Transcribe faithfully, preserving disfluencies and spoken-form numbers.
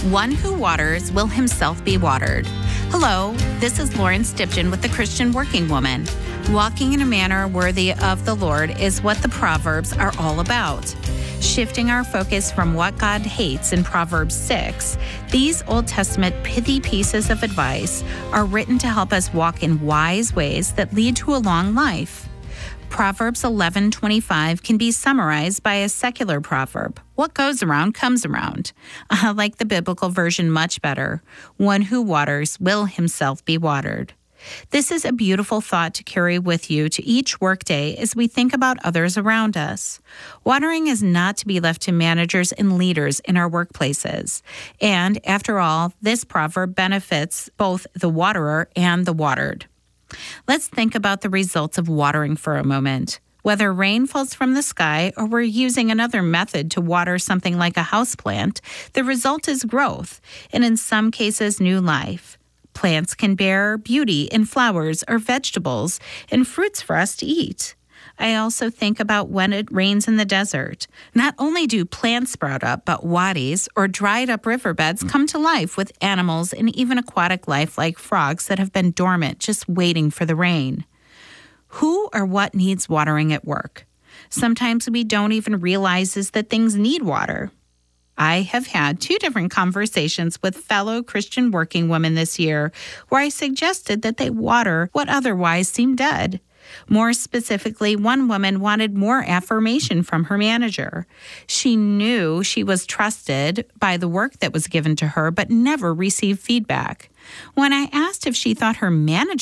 One who waters will himself be watered. Hello, this is Lauren Stipton with the Christian Working Woman. Walking in a manner worthy of the Lord is what the Proverbs are all about. Shifting our focus from what God hates in Proverbs six, these Old Testament pithy pieces of advice are written to help us walk in wise ways that lead to a long life. Proverbs eleven twenty-five can be summarized by a secular proverb. What goes around comes around. I like the biblical version much better. One who waters will himself be watered. This is a beautiful thought to carry with you to each workday as we think about others around us. Watering is not to be left to managers and leaders in our workplaces. And after all, this proverb benefits both the waterer and the watered. Let's think about the results of watering for a moment. Whether rain falls from the sky or we're using another method to water something like a houseplant, the result is growth, and in some cases, new life. Plants can bear beauty in flowers or vegetables and fruits for us to eat. I also think about when it rains in the desert. Not only do plants sprout up, but wadis, or dried-up riverbeds, come to life with animals and even aquatic life like frogs that have been dormant, just waiting for the rain. Who or what needs watering at work? Sometimes we don't even realize is that things need water. I have had two different conversations with fellow Christian working women this year where I suggested that they water what otherwise seemed dead. More specifically, one woman wanted more affirmation from her manager. She knew she was trusted by the work that was given to her, but never received feedback. When I asked if she thought her manager